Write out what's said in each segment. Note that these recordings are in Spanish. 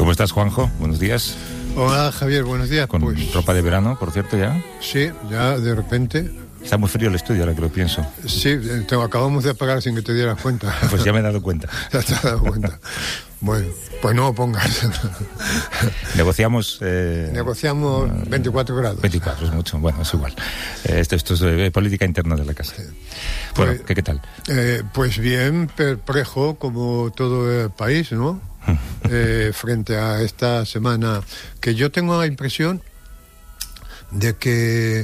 ¿Cómo estás, Juanjo? Buenos días. Hola, Javier, buenos días. Con ropa de verano, por cierto, ¿ya? Sí, ya de repente. Está muy frío el estudio, ahora que lo pienso. Sí, acabamos de apagar sin que te dieras cuenta. Pues ya me he dado cuenta. Ya te has dado cuenta. Bueno, pues no pongas. Negociamos... Negociamos 24 grados. 24, es mucho. Bueno, es igual. Esto es política interna de la casa. Bueno, Pues, ¿qué tal? Pues bien, perplejo como todo el país, ¿no? Frente a esta semana, que yo tengo la impresión de que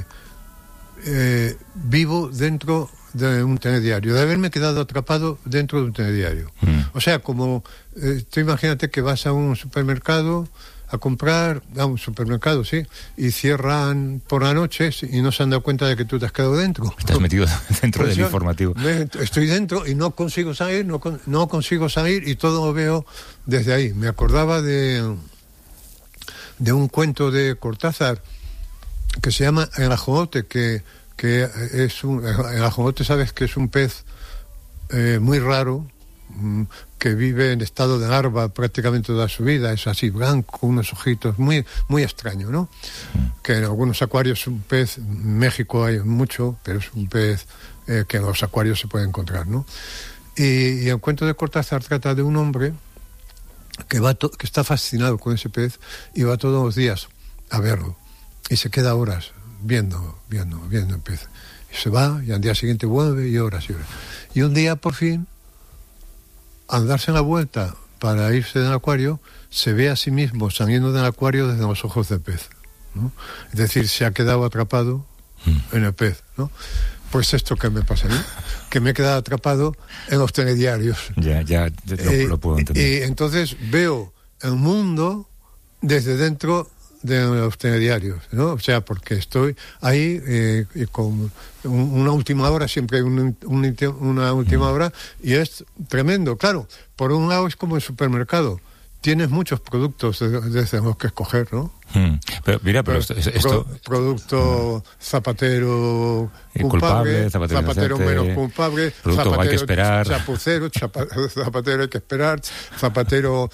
vivo dentro de un telediario, de haberme quedado atrapado dentro de un telediario. O sea, como tú imagínate que vas a un supermercado a comprar, a un supermercado, sí, y cierran por la noche y no se han dado cuenta de que tú te has quedado dentro. Estás metido dentro del informativo. Estoy dentro y no consigo salir, no consigo salir, y todo lo veo desde ahí. Me acordaba de un cuento de Cortázar que se llama El ajolote, que es el ajolote, sabes que es un pez muy raro, que vive en estado de larva prácticamente toda su vida, es así blanco, unos ojitos, muy, muy extraño, ¿no? Que en algunos acuarios es un pez, en México hay mucho, pero es un pez que en los acuarios se puede encontrar, ¿no? Y el cuento de Cortázar trata de un hombre que está fascinado con ese pez y va todos los días a verlo, y se queda horas viendo el pez, y se va, y al día siguiente vuelve, y horas, y un día por fin, al darse la vuelta para irse del acuario, se ve a sí mismo saliendo del acuario desde los ojos del pez, ¿no? Es decir, se ha quedado atrapado en el pez, ¿no? Pues esto que me pasa a mí, que me he quedado atrapado en los telediarios. Ya lo puedo entender. Y entonces veo el mundo desde dentro de los telediarios, ¿no? O sea, porque estoy ahí con una última hora, siempre hay una última hora, y es tremendo. Claro, por un lado es como el supermercado, tienes muchos productos desde los que escoger, ¿no? Pero mira, pero esto producto zapatero culpable, zapatero menos culpable, producto zapatero hay que esperar, chapucero, zapatero hay que esperar, zapatero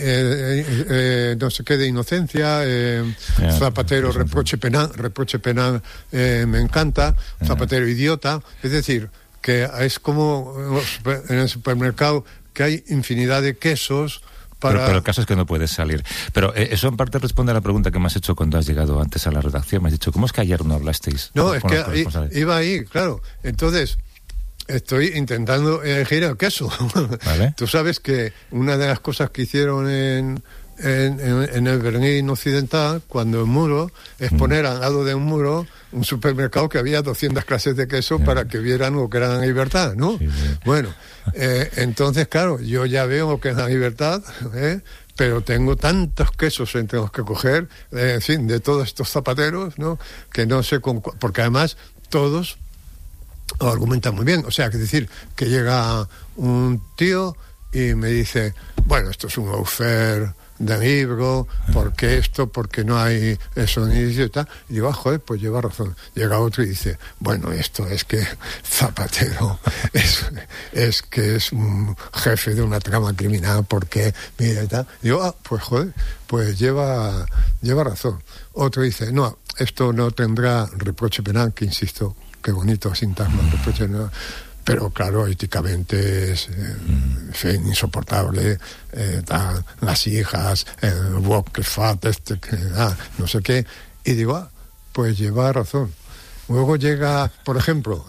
no sé qué de inocencia, zapatero reproche penal, me encanta, zapatero idiota. Es decir, que es como en el supermercado, que hay infinidad de quesos. Pero el caso es que no puedes salir. Pero eso en parte responde a la pregunta que me has hecho cuando has llegado antes a la redacción. Me has dicho, ¿cómo es que ayer no hablasteis? No, es que iba ahí, claro. Entonces, estoy intentando elegir el queso. ¿Vale? Tú sabes que una de las cosas que hicieron en el Berlín Occidental, cuando el muro, es poner al lado de un muro un supermercado que había 200 clases de queso para que vieran lo que era la libertad, ¿no? Sí. Bueno, entonces, claro, yo ya veo lo que es la libertad, pero tengo tantos quesos entre los que coger, en fin, de todos estos zapateros, ¿no? Que no sé porque además todos lo argumentan muy bien. O sea, es decir, que llega un tío y me dice, bueno, esto es un offer de libro, porque no hay eso ni tal. Y digo, joder, pues lleva razón. Llega otro y dice, bueno, esto es que Zapatero es que es un jefe de una trama criminal, porque mira y tal. Y digo, pues joder, pues lleva razón. Otro dice, no, esto no tendrá reproche penal, que insisto, qué bonito sintagma, reproche penal. Pero claro, éticamente es insoportable, las hijas, el Wokefat, no sé qué. Y digo, pues lleva razón. Luego llega, por ejemplo,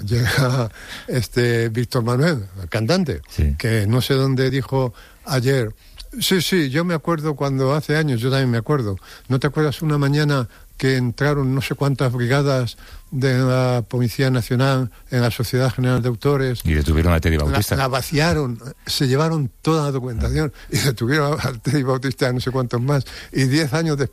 Víctor Manuel, el cantante, sí, que no sé dónde dijo ayer, sí, yo me acuerdo cuando hace años, yo también me acuerdo. ¿No te acuerdas una mañana que entraron no sé cuántas brigadas de la Policía Nacional en la Sociedad General de Autores? Y detuvieron a Teddy Bautista. La vaciaron, se llevaron toda la documentación y detuvieron a Teddy Bautista, no sé cuántos más. Y 10 años después